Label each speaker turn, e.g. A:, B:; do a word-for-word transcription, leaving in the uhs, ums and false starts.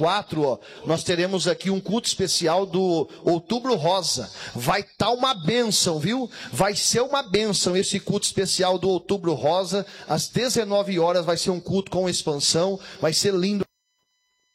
A: quatro, ó, nós teremos aqui um culto especial do Outubro Rosa. Vai estar uma bênção, viu? Vai ser uma bênção esse culto especial do Outubro Rosa. Às dezenove horas vai ser um culto com expansão. Vai ser lindo.